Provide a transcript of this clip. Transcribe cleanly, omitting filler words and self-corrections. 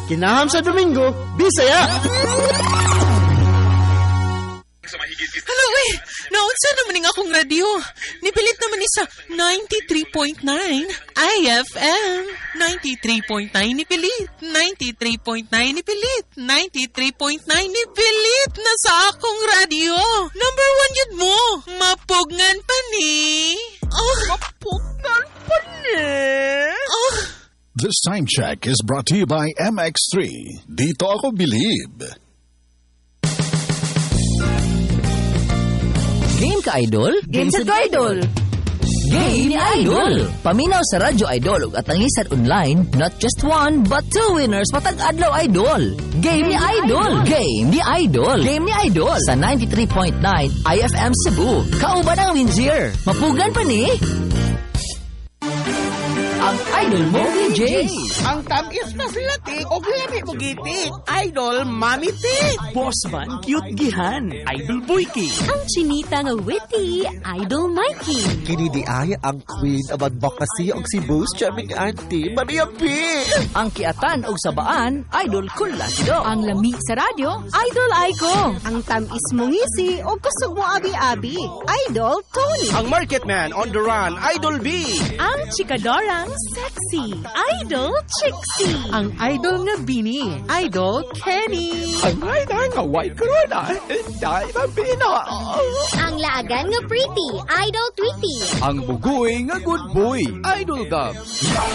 Kinaham sa Domingo, Bisaya. Hala, uy! Naunsa naman ng akong radyo. Nipilit naman ni sa 93.9 IFM. 93.9 nipilit. 93.9 nipilit. 93.9 nipilit na sa akong radyo. Number 1 yun mo. Mapugnan pa ni. Mapugnan pa ni. This time check is brought to you by MX3. Dito ako bilib. Game ka, Idol? Game set ka, Idol! Game ni Idol! Paminaw sa Radyo Idol ug atangisan online, not just one, but 2 winners matag adlaw, Idol! Game ni Idol! Game ni Idol! Game ni Idol! Sa 93.9 IFM Cebu. Kauban ang Windsor. Mapugan pa ni... Ang Idol mo, VJ. Ang tamis na filatik o lami mo gitik. Idol, Mami Tik. Boss man, cute gihan. Idol Boyki. Ang chinita nga witty, Idol Mikey. Kini di ay ang queen of advocacy og Cebu's charming auntie, Maria P. Ang kiatan og sabaan, Idol Kulasido. Ang lami sa radyo, Idol Aiko. Ang tamis mong ngisi o kusog mo abi-abi, Idol Tony. Ang market man on the run, Idol B. Ang chikadorang sexy, Idol Trixie. Ang idol nga Bini, Idol Kenny. Ang ride nga white corona. Dahil ang pina. Ang laagan nga pretty, Idol Tweety. Ang bugoy nga good boy, Idol Gab.